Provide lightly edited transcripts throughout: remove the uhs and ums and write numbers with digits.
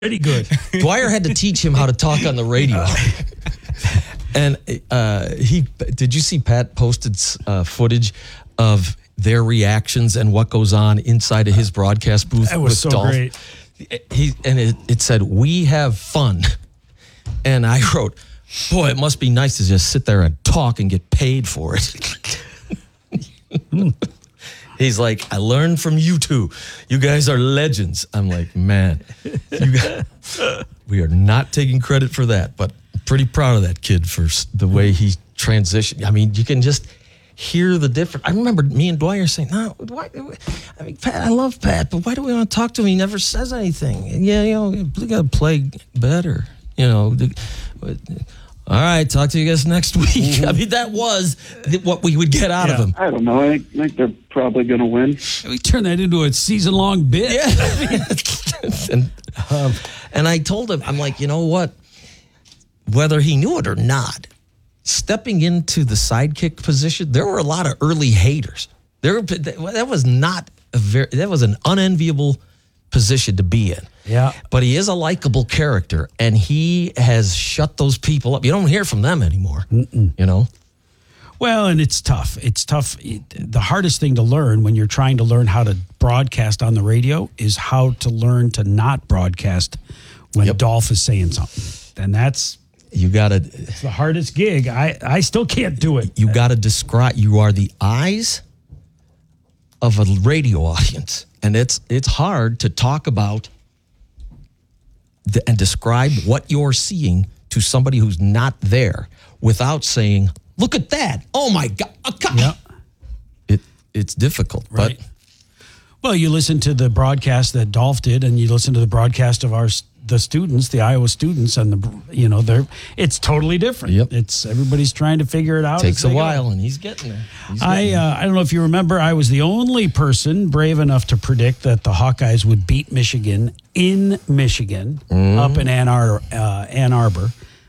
Pretty good. Dwyer had to teach him how to talk on the radio. And did you see Pat posted footage of their reactions and what goes on inside of his broadcast booth? That was so Dolph? great. It said, "We have fun." And I wrote, "Boy, it must be nice to just sit there and talk and get paid for it." He's like, "I learned from you two. You guys are legends." I'm like, man, we are not taking credit for that, but I'm pretty proud of that kid for the way he transitioned. I mean, you can just hear the difference. I remember me and Dwyer saying, "No, Pat, I love Pat, but why do we want to talk to him? He never says anything. Yeah, we got to play better, All right, talk to you guys next week." I mean, that was what we would get out of him. I don't know. I think they're probably going to win. We turned that into a season-long bit. Yeah. And I told him, I'm like, you know what? Whether he knew it or not, stepping into the sidekick position, there were a lot of early haters. That was an unenviable position to be in. Yeah. But he is a likable character, and he has shut those people up. You don't hear from them anymore. Well, and it's tough. It's tough. The hardest thing to learn when you're trying to learn how to broadcast on the radio is how to learn to not broadcast when Dolph is saying something. And that's... It's the hardest gig. I still can't do it. You got to describe... You are the eyes of a radio audience. And it's hard to talk about and describe what you're seeing to somebody who's not there without saying, "Look at that. Oh, my God." Yeah. It's difficult. Right. But well, you listen to the broadcast that Dolph did, and you listen to the broadcast of the students, the Iowa students, and it's totally different. Yep. It's everybody's trying to figure it out. Takes a while, and he's getting there. I don't know if you remember, I was the only person brave enough to predict that the Hawkeyes would beat Michigan in Michigan, up in Ann Arbor.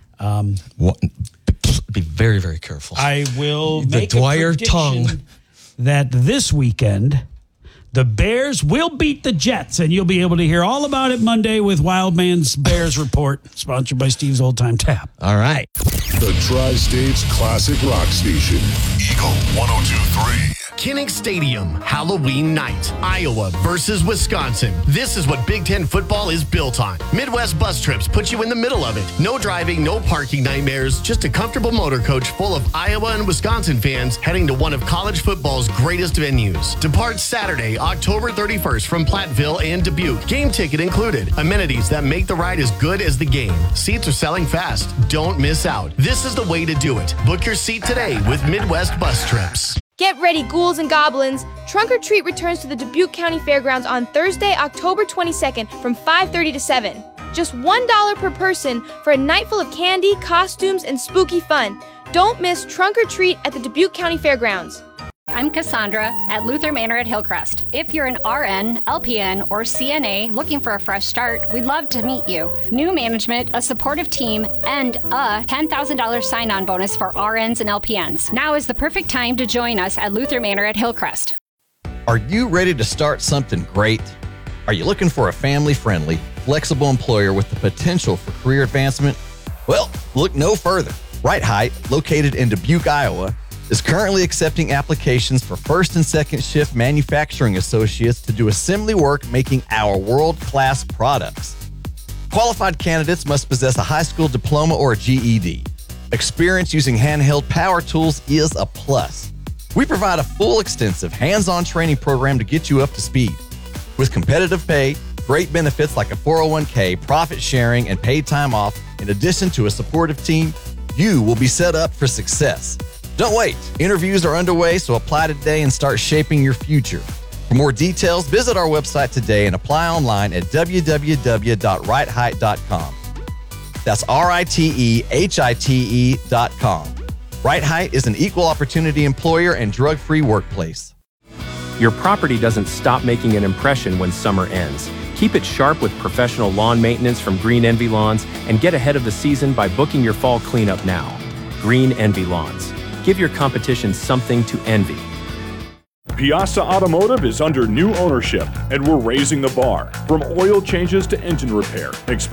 Be very, very careful. I will make the Dwyer a prediction tongue that this weekend the Bears will beat the Jets, and you'll be able to hear all about it Monday with Wildman's Bears Report, sponsored by Steve's Old Time Tap. All right. The Tri-State's classic rock station, Eagle 102.3. Kinnick Stadium, Halloween night, Iowa versus Wisconsin. This is what Big Ten football is built on. Midwest bus trips put you in the middle of it. No driving, no parking nightmares, just a comfortable motor coach full of Iowa and Wisconsin fans heading to one of college football's greatest venues. Depart Saturday, October 31st from Platteville and Dubuque. Game ticket included. Amenities that make the ride as good as the game. Seats are selling fast. Don't miss out. This is the way to do it. Book your seat today with Midwest Bus Trips. Get ready, ghouls and goblins. Trunk or Treat returns to the Dubuque County Fairgrounds on Thursday, October 22nd from 5:30 to 7. Just $1 per person for a night full of candy, costumes, and spooky fun. Don't miss Trunk or Treat at the Dubuque County Fairgrounds. I'm Cassandra at Luther Manor at Hillcrest. If you're an RN, LPN, or CNA looking for a fresh start, we'd love to meet you. New management, a supportive team, and a $10,000 sign-on bonus for RNs and LPNs. Now is the perfect time to join us at Luther Manor at Hillcrest. Are you ready to start something great? Are you looking for a family-friendly, flexible employer with the potential for career advancement? Well, look no further. Right Height, located in Dubuque, Iowa, is currently accepting applications for first and second shift manufacturing associates to do assembly work making our world-class products. Qualified candidates must possess a high school diploma or a GED. Experience using handheld power tools is a plus. We provide a full, extensive, hands-on training program to get you up to speed. With competitive pay, great benefits like a 401k, profit sharing, and paid time off, in addition to a supportive team, you will be set up for success. Don't wait. Interviews are underway, so apply today and start shaping your future. For more details, visit our website today and apply online at www.rightheight.com. That's RITEHITE.com. Right Height is an equal opportunity employer and drug-free workplace. Your property doesn't stop making an impression when summer ends. Keep it sharp with professional lawn maintenance from Green Envy Lawns and get ahead of the season by booking your fall cleanup now. Green Envy Lawns. Give your competition something to envy. Piazza Automotive is under new ownership, and we're raising the bar. From oil changes to engine repair,